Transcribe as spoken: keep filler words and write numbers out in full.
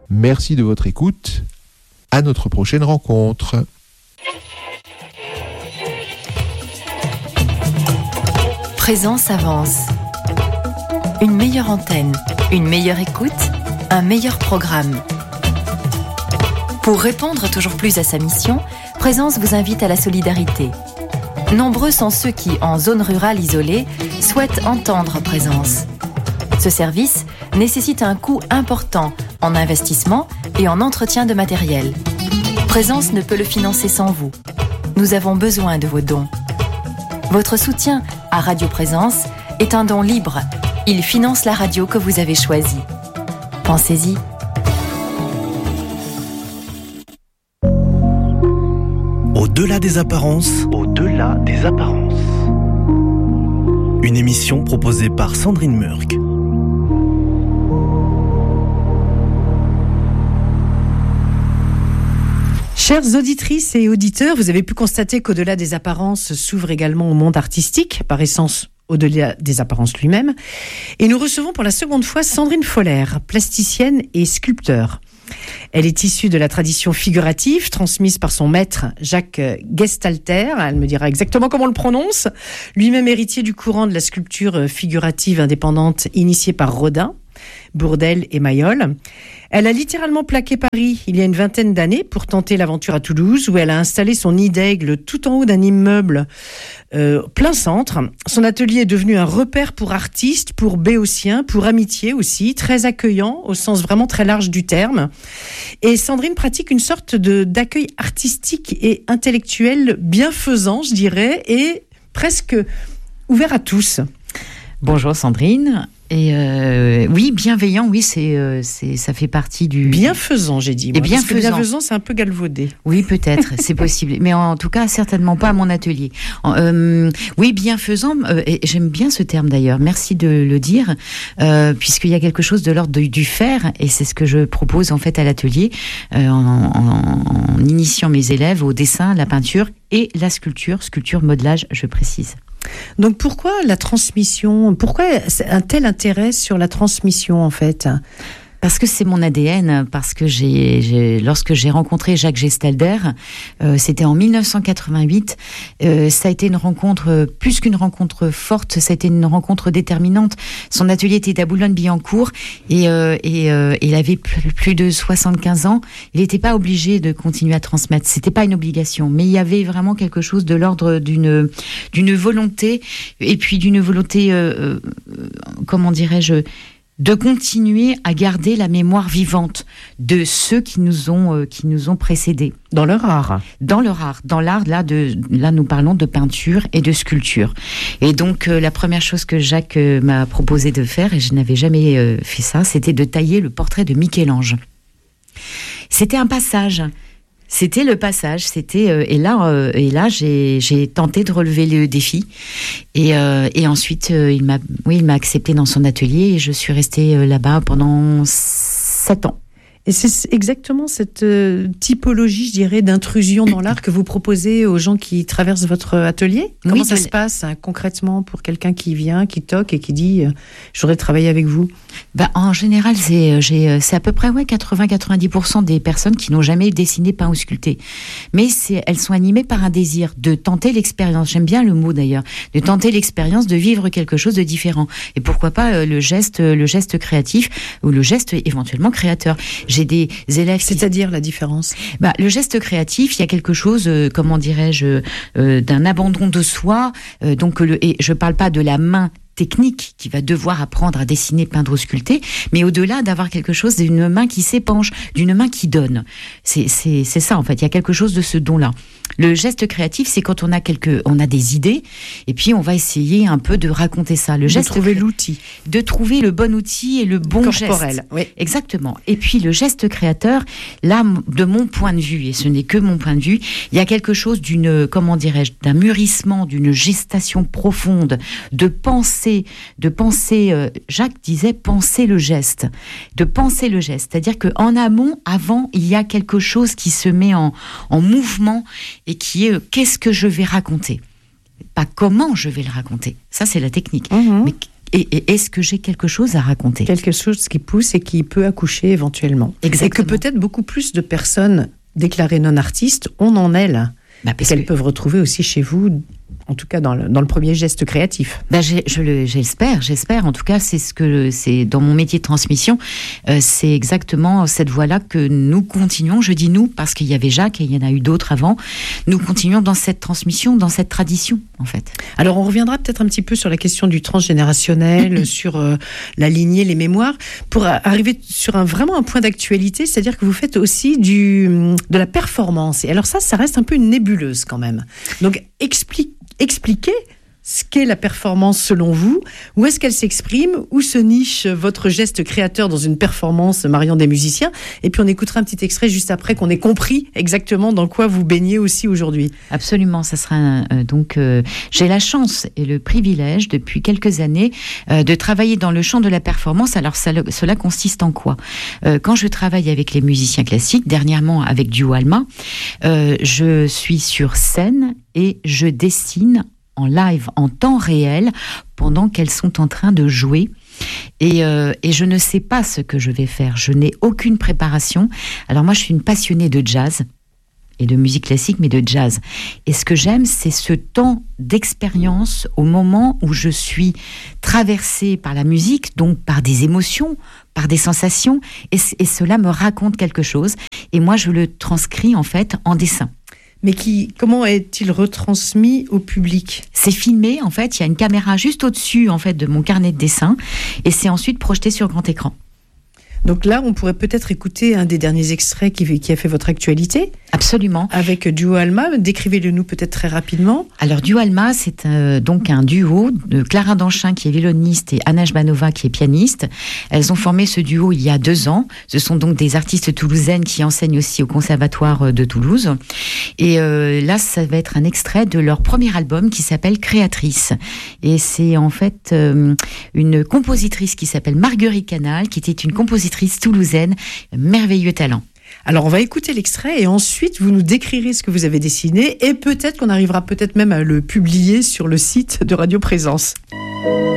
Merci de votre écoute. À notre prochaine rencontre. Présence avance. Une meilleure antenne, une meilleure écoute, un meilleur programme. Pour répondre toujours plus à sa mission, Présence vous invite à la solidarité. Nombreux sont ceux qui, en zone rurale isolée, souhaitent entendre Présence. Ce service nécessite un coût important en investissement et en entretien de matériel. Présence ne peut le financer sans vous. Nous avons besoin de vos dons. Votre soutien à Radio Présence est un don libre. Il finance la radio que vous avez choisie. Pensez-y. Au-delà des apparences, Au-delà des apparences. une émission proposée par Sandrine Murk. Chères auditrices et auditeurs, vous avez pu constater qu'au-delà des apparences s'ouvre également au monde artistique, par essence au-delà des apparences lui-même. Et nous recevons pour la seconde fois Sandrine Foller, plasticienne et sculpteur. Elle est issue de la tradition figurative transmise par son maître Jacques Gestalter. Elle me dira exactement comment on le prononce. Lui-même héritier du courant de la sculpture figurative indépendante initiée par Rodin, Bourdelle et Mayol. Elle a littéralement plaqué Paris il y a une vingtaine d'années pour tenter l'aventure à Toulouse, où elle a installé son nid d'aigle tout en haut d'un immeuble euh, plein centre. Son atelier est devenu un repère pour artistes, pour béotiens, pour amitié aussi, très accueillant au sens vraiment très large du terme. Et Sandrine pratique une sorte de, d'accueil artistique et intellectuel bienfaisant, je dirais, et presque ouvert à tous. Bonjour Sandrine. Et euh, oui, bienveillant, oui, c'est, euh, c'est, ça fait partie du... Bienfaisant, j'ai dit. Moi, et bienfaisant. Parce que bienfaisant, c'est un peu galvaudé. Oui, peut-être, c'est possible. Mais en tout cas, certainement pas à mon atelier. Euh, oui, bienfaisant, euh, et j'aime bien ce terme d'ailleurs, merci de le dire, euh, puisqu'il y a quelque chose de l'ordre du, du faire, et c'est ce que je propose en fait à l'atelier, euh, en, en, en initiant mes élèves au dessin, la peinture et la sculpture, sculpture, modelage, je précise. Donc pourquoi la transmission, pourquoi un tel intérêt sur la transmission en fait ? Parce que c'est mon A D N, parce que j'ai, j'ai lorsque j'ai rencontré Jacques Gestalter, euh, c'était en dix-neuf cent quatre-vingt-huit, euh, ça a été une rencontre, euh, plus qu'une rencontre forte, ça a été une rencontre déterminante. Son atelier était à Boulogne-Billancourt et, euh, et euh, il avait plus, plus de soixante-quinze ans. Il n'était pas obligé de continuer à transmettre, c'était pas une obligation, mais il y avait vraiment quelque chose de l'ordre d'une, d'une volonté, et puis d'une volonté, euh, euh, comment dirais-je, de continuer à garder la mémoire vivante de ceux qui nous ont euh, qui nous ont précédés dans leur art. Dans leur art, dans l'art là de là nous parlons de peinture et de sculpture. Et donc euh, la première chose que Jacques euh, m'a proposé de faire, et je n'avais jamais euh, fait ça, c'était de tailler le portrait de Michel-Ange. C'était un passage. C'était le passage, c'était euh, et là euh, et là j'ai j'ai tenté de relever le défi et euh, et ensuite euh, il m'a oui il m'a accepté dans son atelier et je suis restée euh, là-bas pendant sept ans. Et c'est exactement cette euh, typologie, je dirais, d'intrusion dans l'art que vous proposez aux gens qui traversent votre atelier ? Comment oui, ça se passe hein, concrètement pour quelqu'un qui vient, qui toque et qui dit euh, « je voudrais travailler avec vous » ? Bah, en général, c'est, j'ai, c'est à peu près ouais, quatre-vingts à quatre-vingt-dix pour cent des personnes qui n'ont jamais dessiné, peint ou sculpté. Mais c'est, elles sont animées par un désir de tenter l'expérience. J'aime bien le mot d'ailleurs, de tenter l'expérience, de vivre quelque chose de différent. Et pourquoi pas euh, le geste, le geste créatif ou le geste éventuellement créateur. J'ai des élèves... C'est-à-dire la différence ? Bah, le geste créatif, il y a quelque chose, euh, comment dirais-je, euh, d'un abandon de soi. Euh, donc, le, et je ne parle pas de la main technique qui va devoir apprendre à dessiner, peindre ou sculpter, mais au-delà d'avoir quelque chose d'une main qui s'épanche, d'une main qui donne. C'est, c'est, c'est ça, en fait. Il y a quelque chose de ce don-là. Le geste créatif, c'est quand on a quelques, on a des idées, et puis on va essayer un peu de raconter ça. Le geste de trouver cré... l'outil. De trouver le bon outil et le bon corporel, geste. Oui. Exactement. Et puis le geste créateur, là, de mon point de vue, et ce n'est que mon point de vue, il y a quelque chose d'une, comment dirais-je, d'un mûrissement, d'une gestation profonde, de pensée de penser, euh, Jacques disait penser le geste, de penser le geste, c'est-à-dire qu'en amont, avant, il y a quelque chose qui se met en, en mouvement et qui est euh, qu'est-ce que je vais raconter ? Pas comment je vais le raconter, ça c'est la technique, mmh. mais Et, et est-ce que j'ai quelque chose à raconter ? Quelque chose qui pousse et qui peut accoucher éventuellement. Exactement. Et que peut-être beaucoup plus de personnes déclarées non-artistes ont en elles. Bah parce qu'elles que... peuvent retrouver aussi chez vous, en tout cas dans le, dans le premier geste créatif. Bah j'ai, je le, j'espère, j'espère. En tout cas, c'est ce que c'est dans mon métier de transmission. Euh, c'est exactement cette voie-là que nous continuons. Je dis nous parce qu'il y avait Jacques et il y en a eu d'autres avant. Nous continuons dans cette transmission, dans cette tradition, en fait. Alors, on reviendra peut-être un petit peu sur la question du transgénérationnel, sur euh, la lignée, les mémoires, pour arriver sur un vraiment un point d'actualité, c'est-à-dire que vous faites aussi du de la performance. Et alors ça, ça reste un peu une nébuleuse quand même. Donc, explique Expliquez ce qu'est la performance selon vous, où est-ce qu'elle s'exprime, où se niche votre geste créateur dans une performance Marion des musiciens, et puis on écoutera un petit extrait juste après qu'on ait compris exactement dans quoi vous baignez aussi aujourd'hui. Absolument, ça sera un, euh, donc euh, j'ai la chance et le privilège depuis quelques années euh, de travailler dans le champ de la performance. Alors ça, cela consiste en quoi ? euh, Quand je travaille avec les musiciens classiques, dernièrement avec Duo Alma, euh, je suis sur scène et je dessine en live, en temps réel, pendant qu'elles sont en train de jouer. Et, euh, et je ne sais pas ce que je vais faire. Je n'ai aucune préparation. Alors moi, je suis une passionnée de jazz et de musique classique, mais de jazz. Et ce que j'aime, c'est ce temps d'expérience au moment où je suis traversée par la musique, donc par des émotions, par des sensations, et, et cela me raconte quelque chose. Et moi, je le transcris en fait en dessin. Mais qui, comment est-il retransmis au public ? C'est filmé, en fait, il y a une caméra juste au-dessus en fait, de mon carnet de dessin, et c'est ensuite projeté sur grand écran. Donc là, on pourrait peut-être écouter un des derniers extraits qui, qui a fait votre actualité. Absolument. Avec Duo Alma, décrivez-le nous peut-être très rapidement. Alors Duo Alma, c'est euh, donc un duo de Clara Danchin qui est violoniste et Anna Jbanova qui est pianiste. Elles ont formé ce duo il y a deux ans. Ce sont donc des artistes toulousaines qui enseignent aussi au Conservatoire de Toulouse. Et euh, là, ça va être un extrait de leur premier album qui s'appelle Créatrice. Et c'est en fait euh, une compositrice qui s'appelle Marguerite Canal, qui était une compositrice toulousaine, merveilleux talent. Alors on va écouter l'extrait et ensuite vous nous décrirez ce que vous avez dessiné et peut-être qu'on arrivera peut-être même à le publier sur le site de Radio Présence.